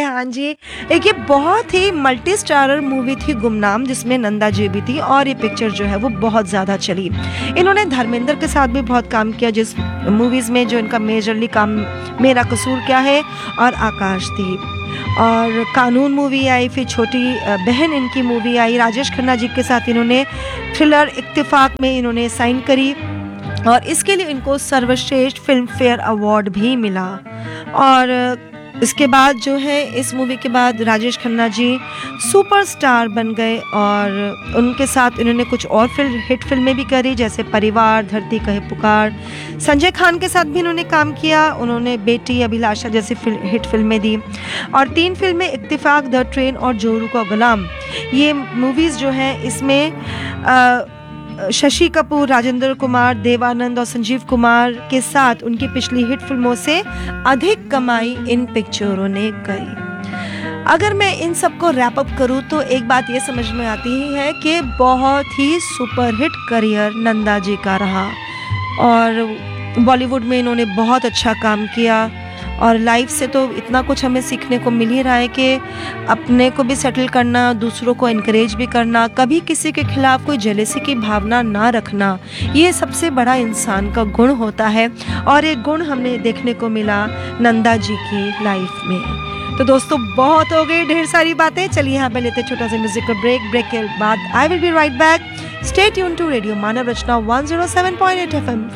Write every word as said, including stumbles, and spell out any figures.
हाँ जी। एक ये बहुत ही मल्टी स्टारर मूवी थी गुमनाम, जिसमें नंदा जी भी थी और ये पिक्चर जो है वो बहुत ज़्यादा चली। इन्होंने धर्मेंद्र के साथ भी बहुत काम किया, जिस मूवीज़ में जो इनका मेजरली काम मेरा कसूर क्या है और आकाशदीप, और कानून मूवी आई, फिर छोटी अ, बहन इनकी मूवी आई। राजेश खन्ना जी के साथ इन्होंने थ्रिलर इत्तेफाक में इन्होंने साइन करी और इसके लिए इनको सर्वश्रेष्ठ फिल्म फेयर अवार्ड भी मिला। और इसके बाद जो है, इस मूवी के बाद राजेश खन्ना जी सुपरस्टार बन गए और उनके साथ इन्होंने कुछ और फिल्म हिट फिल्में भी करी, जैसे परिवार, धरती कहे पुकार। संजय खान के साथ भी इन्होंने काम किया, उन्होंने बेटी, अभिलाषा जैसी फिल, हिट फिल्में दी। और तीन फिल्में इत्तेफाक, द ट्रेन और जोरू का गुलाम, ये मूवीज़ जो हैं इसमें आ, शशि कपूर, राजेंद्र कुमार, देवानंद और संजीव कुमार के साथ उनकी पिछली हिट फिल्मों से अधिक कमाई इन पिक्चरों ने करी। अगर मैं इन सबको रैप अप करूँ तो एक बात ये समझ में आती ही है कि बहुत ही सुपरहिट करियर नंदा जी का रहा और बॉलीवुड में इन्होंने बहुत अच्छा काम किया। और लाइफ से तो इतना कुछ हमें सीखने को मिल ही रहा है कि अपने को भी सेटल करना, दूसरों को इनकरेज भी करना, कभी किसी के खिलाफ कोई जेलेसी की भावना ना रखना, ये सबसे बड़ा इंसान का गुण होता है। और ये गुण हमें देखने को मिला नंदा जी की लाइफ में। तो दोस्तों, बहुत हो गई ढेर सारी बातें, चलिए यहाँ पे लेते छोटा सा म्यूजिकल ब्रेक। ब्रेक के बाद I will be right back. Stay tune to radio Manav Rachna one zero seven point eight F M